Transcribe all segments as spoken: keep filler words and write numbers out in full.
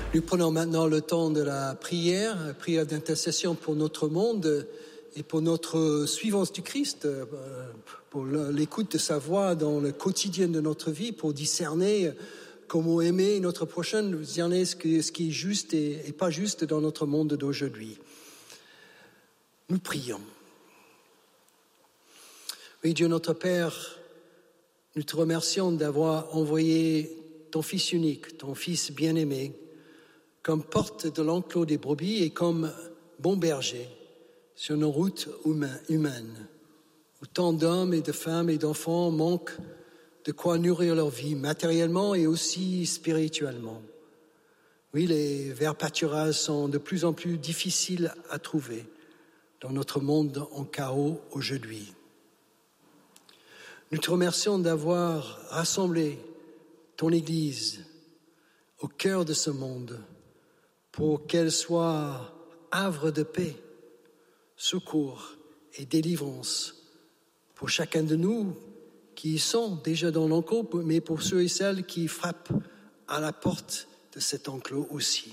Nous prenons maintenant le temps de la prière, prière d'intercession pour notre monde et pour notre suivance du Christ, pour l'écoute de sa voix dans le quotidien de notre vie, pour discerner comment aimer notre prochain, discerner ce qui est juste et pas juste dans notre monde d'aujourd'hui. Nous prions. Oui, Dieu notre Père, nous te remercions d'avoir envoyé ton Fils unique, ton Fils bien-aimé, comme porte de l'enclos des brebis et comme bon berger sur nos routes humaines, où tant d'hommes et de femmes et d'enfants manquent de quoi nourrir leur vie matériellement et aussi spirituellement. Oui, les verts pâturages sont de plus en plus difficiles à trouver dans notre monde en chaos aujourd'hui. Nous te remercions d'avoir rassemblé ton Église au cœur de ce monde pour qu'elle soit havre de paix, secours et délivrance pour chacun de nous qui y sont déjà dans l'enclos, mais pour ceux et celles qui frappent à la porte de cet enclos aussi.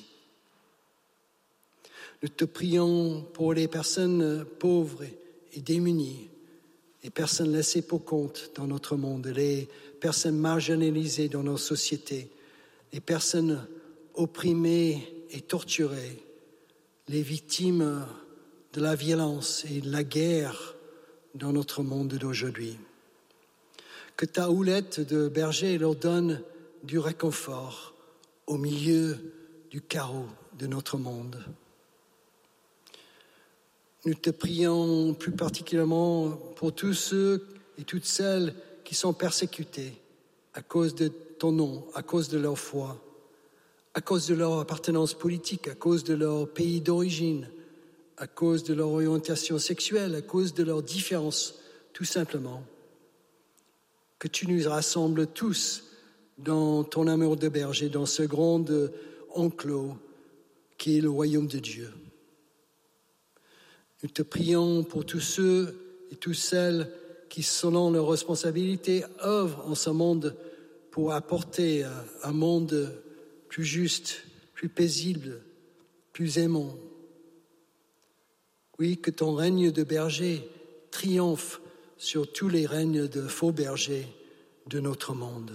Nous te prions pour les personnes pauvres et démunies, les personnes laissées pour compte dans notre monde, les personnes marginalisées dans nos sociétés, les personnes opprimées et torturées, les victimes de la violence et de la guerre dans notre monde d'aujourd'hui. Que ta houlette de berger leur donne du réconfort au milieu du chaos de notre monde. Nous te prions plus particulièrement pour tous ceux et toutes celles qui sont persécutés à cause de ton nom, à cause de leur foi, à cause de leur appartenance politique, à cause de leur pays d'origine, à cause de leur orientation sexuelle, à cause de leurs différences, tout simplement. Que tu nous rassembles tous dans ton amour de berger, dans ce grand enclos qui est le royaume de Dieu. Nous te prions pour tous ceux et toutes celles qui, selon leurs responsabilités, œuvrent en ce monde pour apporter un monde plus juste, plus paisible, plus aimant. Oui, que ton règne de berger triomphe sur tous les règnes de faux bergers de notre monde.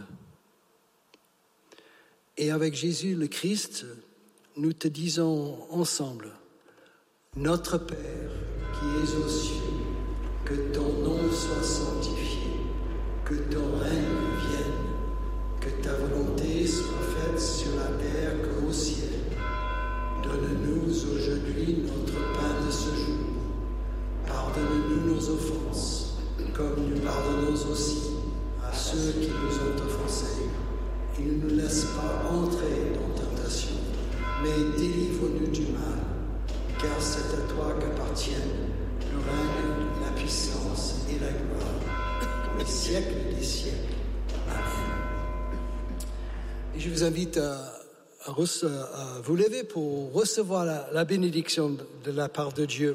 Et avec Jésus le Christ, nous te disons ensemble, notre Père qui es aux cieux, que ton nom soit sanctifié, que ton règne vienne, que ta volonté soit faite sur la terre comme au ciel. Donne-nous aujourd'hui notre pain de ce jour. Pardonne-nous nos offenses, comme nous pardonnons aussi à ceux qui nous ont offensés. Et ne nous laisse pas entrer dans tentation, mais délivre-nous du mal, car c'est à toi qu'appartiennent le règne, la puissance et la gloire, pour les siècles des siècles. Amen. Et je vous invite à, à, rece- à vous lever pour recevoir la, la bénédiction de, de la part de Dieu.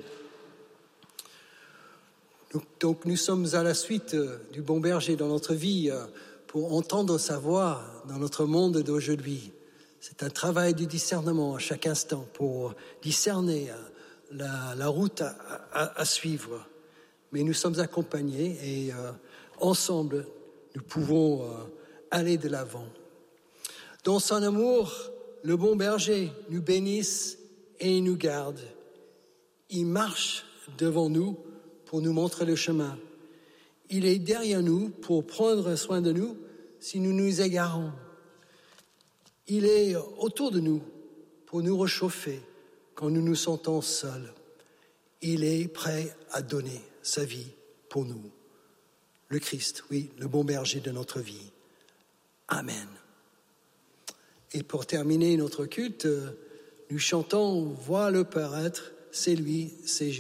Donc, donc nous sommes à la suite euh, du bon berger dans notre vie euh, pour entendre sa voix dans notre monde d'aujourd'hui. C'est un travail du discernement à chaque instant pour discerner euh, la, la route à, à, à suivre. Mais nous sommes accompagnés et euh, ensemble, nous pouvons euh, aller de l'avant. Dans son amour, le bon berger nous bénisse et nous garde. Il marche devant nous pour nous montrer le chemin. Il est derrière nous pour prendre soin de nous si nous nous égarons. Il est autour de nous pour nous réchauffer quand nous nous sentons seuls. Il est prêt à donner sa vie pour nous. Le Christ, oui, le bon berger de notre vie. Amen. Et pour terminer notre culte, nous chantons « Vois-le paraître, c'est lui, c'est Jésus ».